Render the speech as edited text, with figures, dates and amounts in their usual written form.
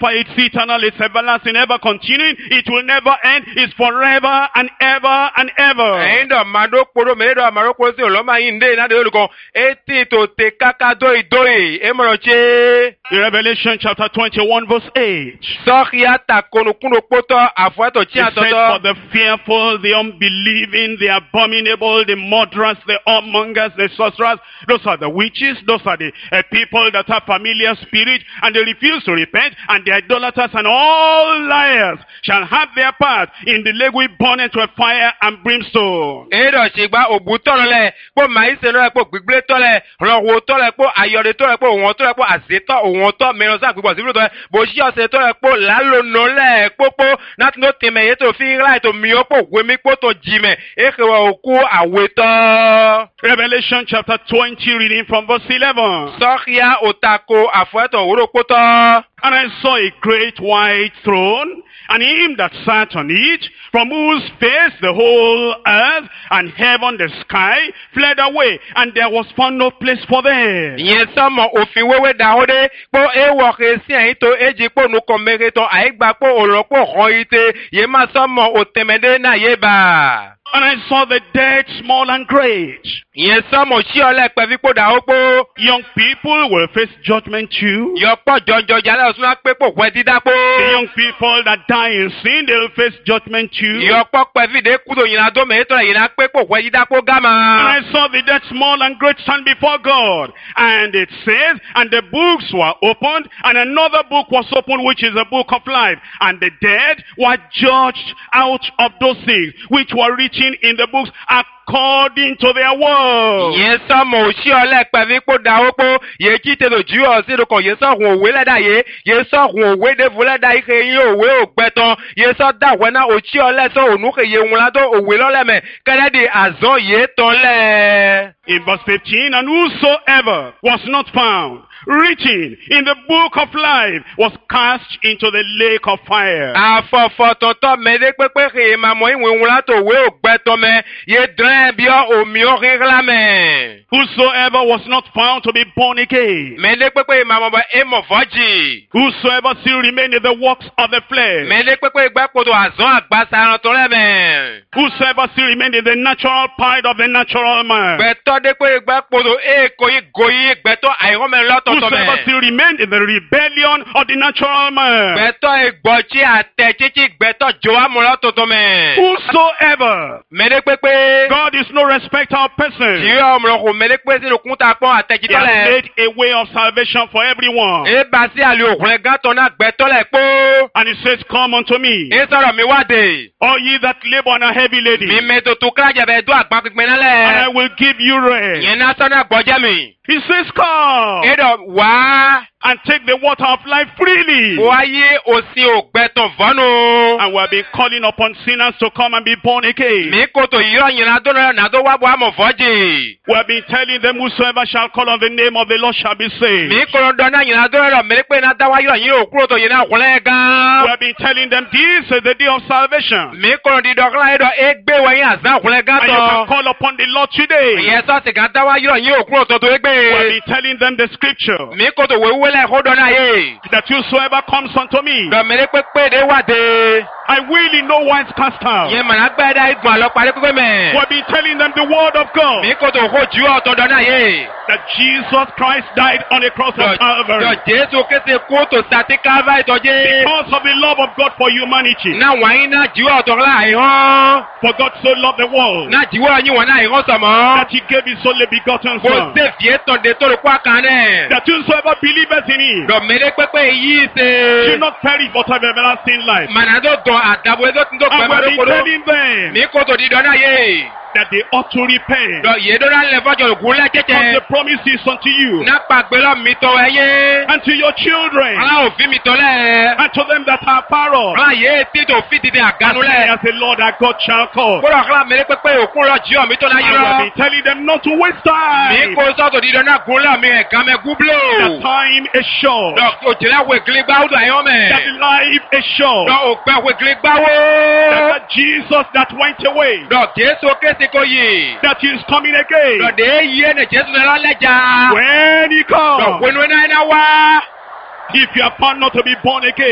forever. It's eternal. It's everlasting, ever continuing. It will never end. It's forever and ever and ever. Endo mando poro medo amaro ko se oloma inde na de oluko eti to te kaka doi emoroche. Revelation chapter 21 verse 8. Sokia ta konukuno poto afuato chi It said, atoto. for the fearful, the unbelieving, the abominable, the murderers, the whoremongers, the sorcerers, those are the witches, those are the people that have familiar spirit, and they refuse to repent, and the idolaters and all liars shall have their part in the lake with burning with fire and brimstone. Edo chigba obutolo le po maise no po gbigble to le rowo to le po ayode to le po won to le po azeto won to merosa gbigbo sibiro to le bo si ose to le po lalo no le popo nat no teme ye to fi ra to mi opo gwemi po to jime ekewa oku aweto. Revelation chapter 20 reading from verse 11. Sokia otako afuato woro poto. And I saw a great white throne, and him that sat on it, from whose face the whole earth and heaven, the sky, fled away, and there was found no place for them. Yes, some òfin wéwé dahode po ewo kesi ayin to eji po nu komere to aigba po olopo hoite ye ma some otemede na yeba. And I saw the dead, small and great. Yes, some oshiole pevi po dahopo. Young people will face judgment too. Yo po jojo jale osuna pe po wedida po. The young people that die in sin, they will face judgment too. Yo po pevi de kudo yina do me to yina pe po wedida po gama. And I saw the dead, small and great, stand before God. And it says, and the books were opened, and another book was opened, which is the book of life. And the dead were judged out of those things which were written in the books according to their works. Yes, some oshiole pevi po dahopo ye kite do ju osi do ko ye so hun owe leda ye so hun owe de vuleda ike yin owe ogbeton ye so da wena oshiole so onu ke ye won la do owe lo le me kede di azon ye ton le. In verse 15, and whosoever was not found written in the book of life was cast into the lake of fire. Afofo toto mede pepe ke mamo yin won la to we ogbeton me ye dren bi o mi o regla me. Whosoever was not found to be born again. Mede pepe mamo ba emo voji. Whosoever still remained in the works of the flesh. Mede pepe gba kodo azon agbasa ran to le me. Whosoever still remained in the natural part of the natural man. Beto de pe gba kodo e koyi goyi beto airo me loto to me. Whosoever still remained in the rebellion of the natural man. Beto e gbochi ate chichi beto joa mo loto to me. Whosoever. Mede pepe God is no respecter of persons. Ti o mo ko mede pepe sinu kunta pon ate He chito has le. made a way of salvation for everyone. E ba si ali okun ga to na beto le po. And he says, come unto me, E soro mi wade. all ye that labor and are heavy laden, Mi me to kraje be do agba pipin na and I le. will give you rest. Yen na so na gboje mi. He says, come E do wa and take the water of life freely. wa ye osi ogbeton vonu. And we have been calling upon sinners to come and be born again. Mi ko to yiro yin na do wa bo amo voji. We have been telling them, whosoever shall call on the name of the Lord shall be saved. Mi ko do na yin na do ro mi pe na da wa yiro yin okuro to yin na kunle We gan. have been telling them, this is the day of salvation. Mi ko di do kla do egbe wa yin azan kunle gan And you can to. call upon the Lord today. Yes, so se ga da wa yiro yin okuro to We have egbe. been telling them the scripture, Mi ko to wewe le ho do na ye. that whosoever comes unto me, Do mi pe de wa de. I will in no wise cast out. Yen ma na gbe da igun alo pare pe me. We have been telling them the word of God, Mi ko to ho ju o to do na ye. that Jesus Christ died on the cross of Do Calvary Jesu ke se ko to sati Calvary to je. because of the love of God for humanity. Na wa yin na ju o to la i ho. For God so loved the world Na ji wa yin wa na i ho so mo. that he gave his only begotten Ko Son, se fie to de to ro kwa kan ne. that whosoever believeth in him Do mi pe yi should se. not perish but have everlasting life. Manado do adabo edo tindo And we have been ko do. telling them Mi ko to di do na ye. that they ought to repent. Do ye do na le fojo gun le Because cheche. the promise is unto you Na pagbe lo mi to eye. and to your children Ala òfin mi to le. and to them that are far off, Ala ye ti to fi dide aganu le. as the Lord our God shall call. Koro kala mere pepe okun lo ji o mi to la And we have yiro. been telling them not to waste Mi time. ko so to di do na gun le mi e kan me The gublo. time is short. Do o jela we gli gba o do ayo me. That life is short. Do o pe we gli gba That wo. the Jesus that went away, Do Jesu ke se ko yi. that he is coming Do again. de ye ne Jesu na la leja. When he Do comes, wenu na wa. if you are found not to be born again,